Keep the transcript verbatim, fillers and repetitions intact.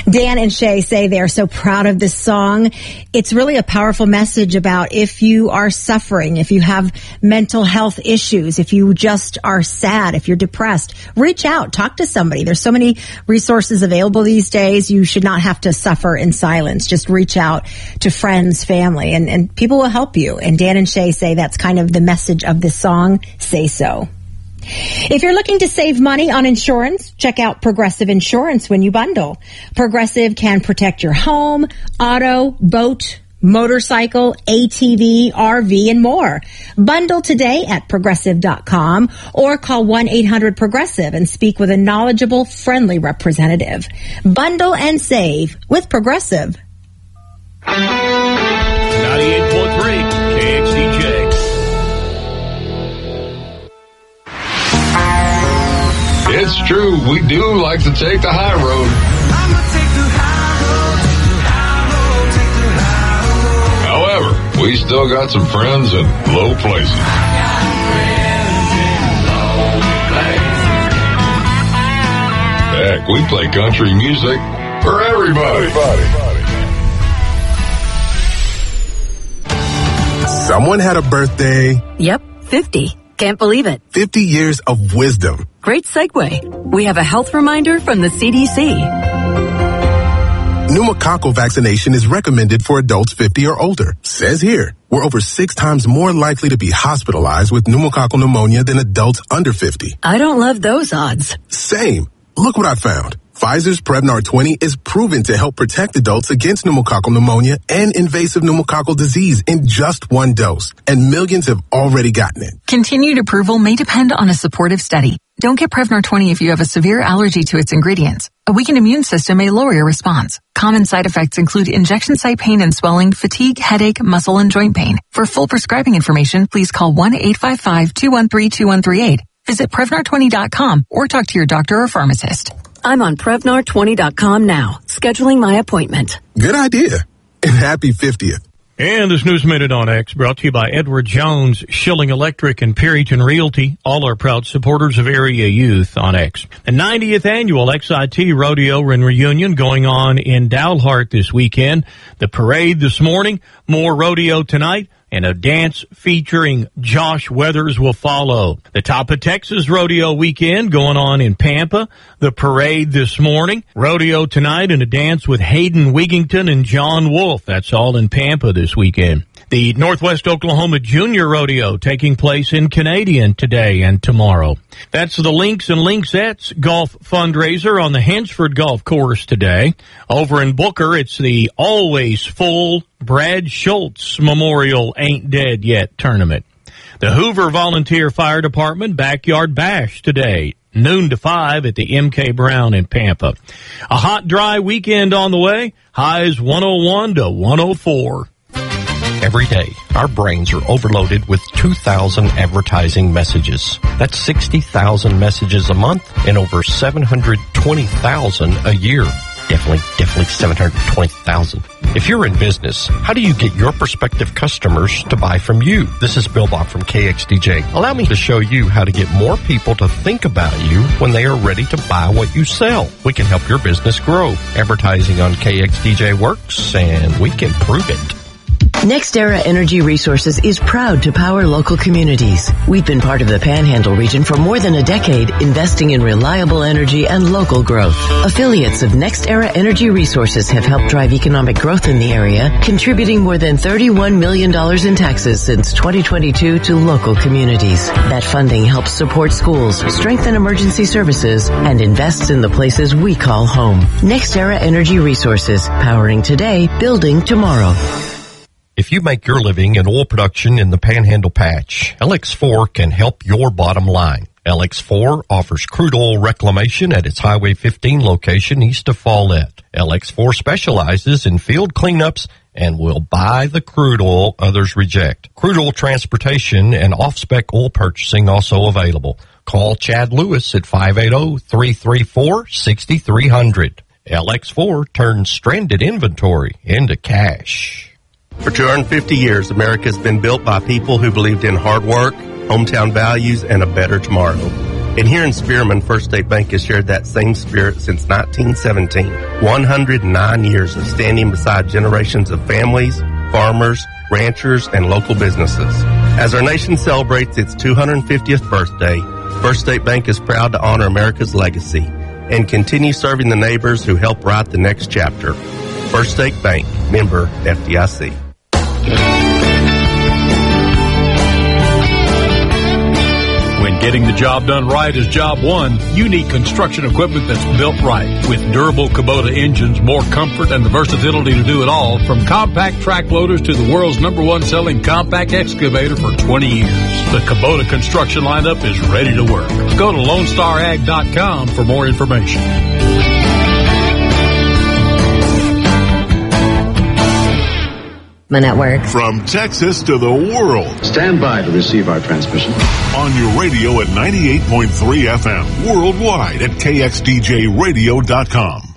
Dan and Shay say they are so proud of this song. It's really a powerful message about if you are suffering, if you have mental health issues, if you just are sad, if you're depressed, reach out, talk to somebody. There's so many resources available these days. You should not have to suffer in silence. Just reach out to friends, family, and, and people will help you. And Dan and Shay say that's kind of the message of this song, Say So. If you're looking to save money on insurance, check out Progressive Insurance when you bundle. Progressive can protect your home, auto, boat, motorcycle, A T V, R V, and more. Bundle today at progressive dot com or call one eight hundred progressive and speak with a knowledgeable, friendly representative. Bundle and save with Progressive. ninety-eight point three K X D J. It's true, we do like to take the high road. I'ma take the high road, take the high road, take the high road. However, we still got some friends in low places. I got friends in low places. Heck, we play country music for everybody. Someone had a birthday. Yep, fifty. Can't believe it. fifty years of wisdom. Great segue. We have a health reminder from the C D C. Pneumococcal vaccination is recommended for adults fifty or older. Says here, we're over six times more likely to be hospitalized with pneumococcal pneumonia than adults under fifty. I don't love those odds. Same. Look what I found. Pfizer's Prevnar twenty is proven to help protect adults against pneumococcal pneumonia and invasive pneumococcal disease in just one dose. And millions have already gotten it. Continued approval may depend on a supportive study. Don't get Prevnar twenty if you have a severe allergy to its ingredients. A weakened immune system may lower your response. Common side effects include injection site pain and swelling, fatigue, headache, muscle, and joint pain. For full prescribing information, please call one eight five five, two one three, two one three eight. Visit Prevnar twenty dot com or talk to your doctor or pharmacist. I'm on Prevnar twenty dot com now, scheduling my appointment. Good idea. And happy fiftieth. And this News Minute on X brought to you by Edward Jones, Schilling Electric, and Perryton Realty, all are proud supporters of area youth on X. The ninetieth annual X I T Rodeo and Reunion going on in Dalhart this weekend. The parade this morning, more rodeo tonight, and a dance featuring Josh Weathers will follow. The Top of Texas Rodeo weekend going on in Pampa. The parade this morning. Rodeo tonight and a dance with Hayden Wigington and John Wolf. That's all in Pampa this weekend. The Northwest Oklahoma Junior Rodeo taking place in Canadian today and tomorrow. That's the Links and Linksettes golf fundraiser on the Hensford Golf Course today. Over in Booker, it's the always full Brad Schultz Memorial Ain't Dead Yet tournament. The Hoover Volunteer Fire Department Backyard Bash today, noon to five at the M K Brown in Pampa. A hot, dry weekend on the way. Highs one oh one to one oh four. Every day, our brains are overloaded with two thousand advertising messages. That's sixty thousand messages a month and over seven hundred twenty thousand a year. Definitely, definitely seven hundred twenty thousand. If you're in business, how do you get your prospective customers to buy from you? This is Bill Bob from K X D J. Allow me to show you how to get more people to think about you when they are ready to buy what you sell. We can help your business grow. Advertising on K X D J works, and we can prove it. NextEra Energy Resources is proud to power local communities. We've been part of the Panhandle region for more than a decade, investing in reliable energy and local growth. Affiliates of NextEra Energy Resources have helped drive economic growth in the area, contributing more than thirty-one million dollars in taxes since twenty twenty-two to local communities. That funding helps support schools, strengthen emergency services, and invests in the places we call home. NextEra Energy Resources, powering today, building tomorrow. If you make your living in oil production in the Panhandle Patch, L X four can help your bottom line. L X four offers crude oil reclamation at its Highway fifteen location east of Follette. L X four specializes in field cleanups and will buy the crude oil others reject. Crude oil transportation and off-spec oil purchasing also available. Call Chad Lewis at five eight zero, three three four, six three zero zero. L X four turns stranded inventory into cash. For two hundred fifty years, America has been built by people who believed in hard work, hometown values, and a better tomorrow. And here in Spearman, First State Bank has shared that same spirit since nineteen seventeen. one hundred nine years of standing beside generations of families, farmers, ranchers, and local businesses. As our nation celebrates its two hundred fiftieth birthday, First State Bank is proud to honor America's legacy and continue serving the neighbors who help write the next chapter. First State Bank, member F D I C. When getting the job done right is job one, you need construction equipment that's built right. With durable Kubota engines, more comfort, and the versatility to do it all, from compact track loaders to the world's number one selling compact excavator for twenty years. The Kubota construction lineup is ready to work. Go to lone star ag dot com for more information. Network. From Texas to the world. Stand by to receive our transmission. On your radio at ninety-eight point three F M. Worldwide at K X D J radio dot com.